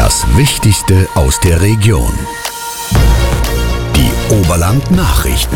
Das Wichtigste aus der Region. Die Oberland-Nachrichten.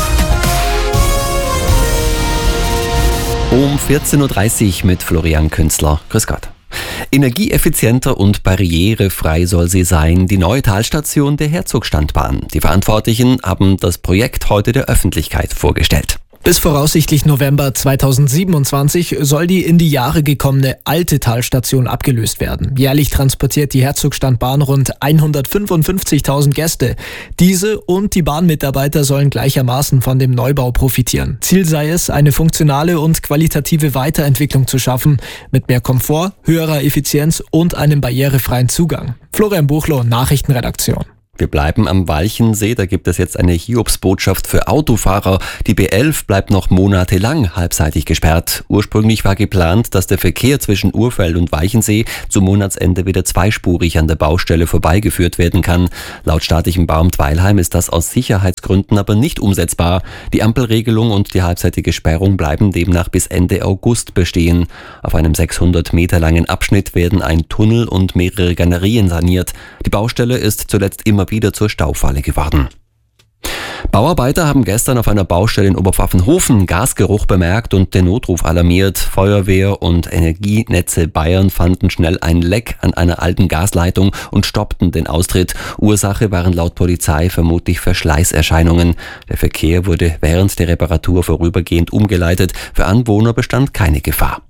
Um 14.30 Uhr mit Florian Künzler. Grüß Gott. Energieeffizienter und barrierefrei soll sie sein, die neue Talstation der Herzogstandbahn. Die Verantwortlichen haben das Projekt heute der Öffentlichkeit vorgestellt. Bis voraussichtlich November 2027 soll die in die Jahre gekommene alte Talstation abgelöst werden. Jährlich transportiert die Herzogstandbahn rund 155.000 Gäste. Diese und die Bahnmitarbeiter sollen gleichermaßen von dem Neubau profitieren. Ziel sei es, eine funktionale und qualitative Weiterentwicklung zu schaffen, mit mehr Komfort, höherer Effizienz und einem barrierefreien Zugang. Florian Buchloh, Nachrichtenredaktion. Wir bleiben am Walchensee, da gibt es jetzt eine Hiobsbotschaft für Autofahrer. Die B11 bleibt noch monatelang halbseitig gesperrt. Ursprünglich war geplant, dass der Verkehr zwischen Urfeld und Walchensee zum Monatsende wieder zweispurig an der Baustelle vorbeigeführt werden kann. Laut staatlichem Bauamt Weilheim ist das aus Sicherheitsgründen aber nicht umsetzbar. Die Ampelregelung und die halbseitige Sperrung bleiben demnach bis Ende August bestehen. Auf einem 600 Meter langen Abschnitt werden ein Tunnel und mehrere Galerien saniert. Die Baustelle ist zuletzt immer wieder zur Staufalle geworden. Bauarbeiter haben gestern auf einer Baustelle in Oberpfaffenhofen Gasgeruch bemerkt und den Notruf alarmiert. Feuerwehr und Energienetze Bayern fanden schnell ein Leck an einer alten Gasleitung und stoppten den Austritt. Ursache waren laut Polizei vermutlich Verschleißerscheinungen. Der Verkehr wurde während der Reparatur vorübergehend umgeleitet. Für Anwohner bestand keine Gefahr.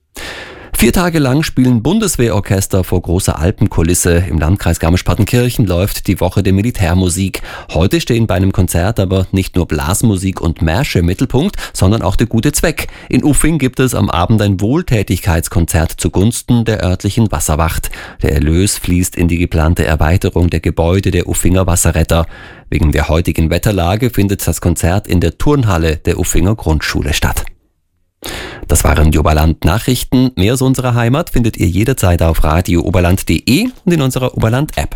4 Tage lang spielen Bundeswehrorchester vor großer Alpenkulisse. Im Landkreis Garmisch-Partenkirchen läuft die Woche der Militärmusik. Heute stehen bei einem Konzert aber nicht nur Blasmusik und Märsche im Mittelpunkt, sondern auch der gute Zweck. In Uffing gibt es am Abend ein Wohltätigkeitskonzert zugunsten der örtlichen Wasserwacht. Der Erlös fließt in die geplante Erweiterung der Gebäude der Uffinger Wasserretter. Wegen der heutigen Wetterlage findet das Konzert in der Turnhalle der Uffinger Grundschule statt. Das waren die Oberland-Nachrichten. Mehr aus unserer Heimat findet ihr jederzeit auf radiooberland.de und in unserer Oberland-App.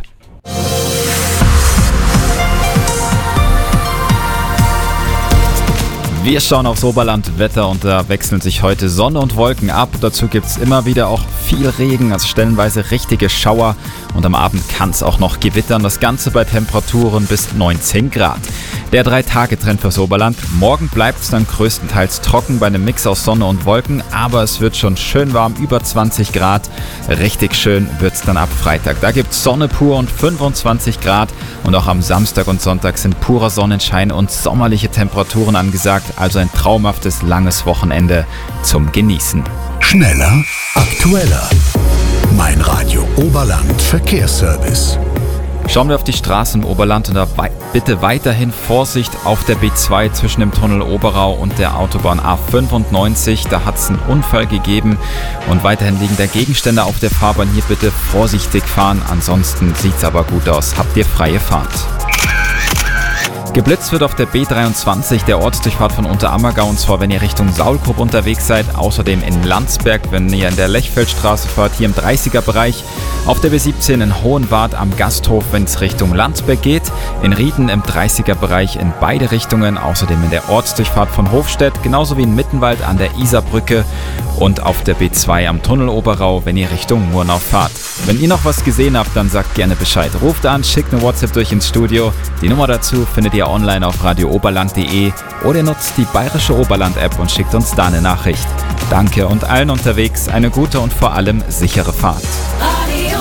Wir schauen aufs Oberland-Wetter und da wechseln sich heute Sonne und Wolken ab. Dazu gibt es immer wieder auch viel Regen, also stellenweise richtige Schauer. Und am Abend kann es auch noch gewittern. Das Ganze bei Temperaturen bis 19 Grad. Der 3-Tage-Trend fürs Oberland. Morgen bleibt es dann größtenteils trocken bei einem Mix aus Sonne und Wolken. Aber es wird schon schön warm, über 20 Grad. Richtig schön wird es dann ab Freitag. Da gibt es Sonne pur und 25 Grad. Und auch am Samstag und Sonntag sind purer Sonnenschein und sommerliche Temperaturen angesagt. Also ein traumhaftes, langes Wochenende zum Genießen. Schneller, aktueller. Mein Radio Oberland Verkehrsservice. Schauen wir auf die Straßen im Oberland und da bitte weiterhin Vorsicht auf der B2 zwischen dem Tunnel Oberau und der Autobahn A95. Da hat es einen Unfall gegeben und weiterhin liegen da Gegenstände auf der Fahrbahn. Hier bitte vorsichtig fahren, ansonsten sieht es aber gut aus. Habt ihr freie Fahrt. Geblitzt wird auf der B23, der Ortsdurchfahrt von Unterammergau, und zwar wenn ihr Richtung Saulgrub unterwegs seid. Außerdem in Landsberg, wenn ihr in der Lechfeldstraße fahrt, hier im 30er-Bereich. Auf der B17 in Hohenwart am Gasthof, wenn es Richtung Landsberg geht. In Rieden im 30er-Bereich in beide Richtungen. Außerdem in der Ortsdurchfahrt von Hofstedt, genauso wie in Mittenwald an der Isarbrücke. Und auf der B2 am Tunnel Oberau, wenn ihr Richtung Murnau fahrt. Wenn ihr noch was gesehen habt, dann sagt gerne Bescheid. Ruft an, schickt eine WhatsApp durch ins Studio. Die Nummer dazu findet ihr online auf radiooberland.de oder ihr nutzt die Bayerische Oberland-App und schickt uns da eine Nachricht. Danke und allen unterwegs eine gute und vor allem sichere Fahrt. Radio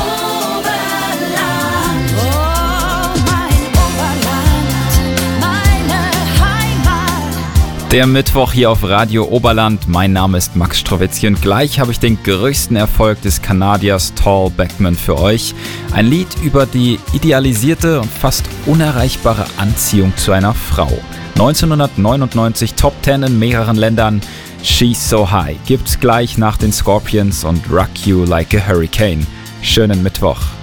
Oberland, oh mein Oberland, meine Heimat. Der Mittwoch hier auf Radio Oberland. Mein Name ist Max Strowitzki und gleich habe ich den größten Erfolg des Kanadiers Tall Beckman für euch. Ein Lied über die idealisierte und fast unerreichbare Anziehung zu einer Frau. 1999 Top 10 in mehreren Ländern. She's So High gibt's gleich nach den Scorpions und Rock You Like a Hurricane. Schönen Mittwoch.